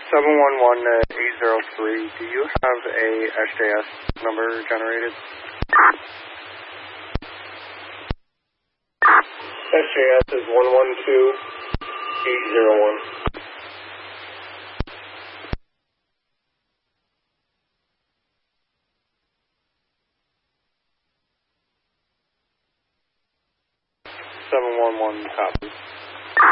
711-803, do you have a SJS number generated? SJS is 112801. Copy.